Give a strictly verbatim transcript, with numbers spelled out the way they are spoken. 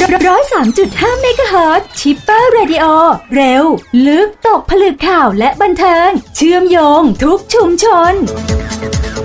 ร้อยสามจุดห้าเมกะเฮิรตซ์ชิปเปอร์เรดิโอเร็วลึกตกผลึกข่าวและบันเทิงเชื่อมโยงทุกชุมชน